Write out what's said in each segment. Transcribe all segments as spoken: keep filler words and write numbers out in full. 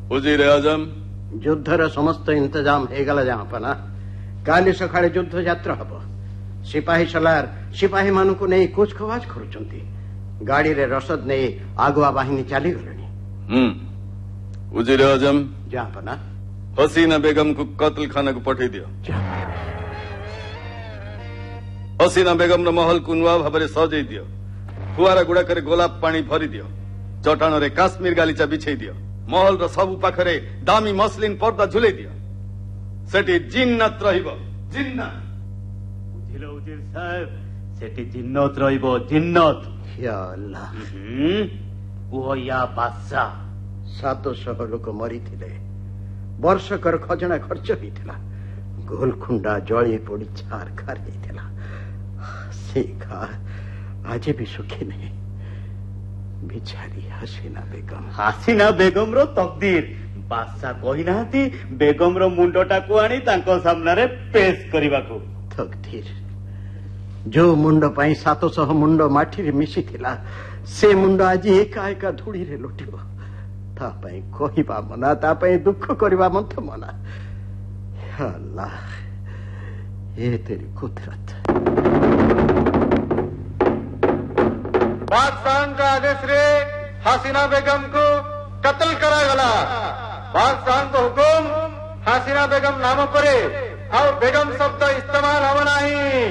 वजीर आजम युद्धर समस्त इंतजाम हेगला जहाँपना काली सकाळे युद्ध यात्रा हब सिपाही सलार सिपाही मानू नहीं कुचकवाज करुचंती गाड़ी रे रसद नहीं आगुआ बाहिनी चली गलनी। हम्म वजीर आजम जहाँपना हसीना बेगम को कत्ल खाना को पठे दियो। हसीना बेगम न महल को नुआ भाव सजे दियो फुआरा गुड़ा करे गोलाप पानी भरी दियो चटाण रे काश्मीर गालीचा बिछे दियो महल रो सबु पाखरे दामी मसलिन पर्दा झुले दियो सेठी जिन्नत रहिबो जिन्नत। बुझिलो उजिर साहेब सेठी जिन्नत रहिबो जिन्नत। या अल्लाह ओ या बादशाह सात सौ लोक मरी थिले वर्षकर खजना खर्च होइथिला गोलकुंडा जळी पोड़ी छारखार होइथिला से घा आज भी सुखी नहीं बिचारी हसीना बेगम। हसीना बेगम रो तकदीर बादशाह कही नाहती बेगम रो मुंडटा को आनी तांको सामना रे पेश करिबा को। तकदीर जो मुंड पाई सात सौ मुंड माटी रे मिसी थिला से मुंड आज एका एका धूड़ी रे लुटिबो ता पाई कहिबा मना ता पाई दुख करिबा मत मना। या अल्लाह ये तेरी कुदरत। बादशाह का आदेश रे हसीना बेगम को कत्ल करा गला। बादशाह को हुकुम हसीना बेगम नाम परे और बेगम शब्द इस्तेमाल हवा नहीं।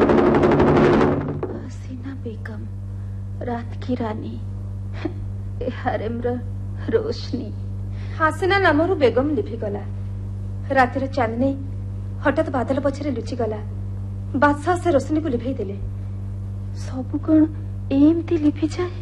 हसीना बेगम रात की रानी हारेम रोशनी हसीना नामरू बेगम लिभिगला रातिर चांदनी हठात बादल पछरे लुचिगला बादशाह से रोशनी को लिभेई देले सब कौन एमती लिभि जाए।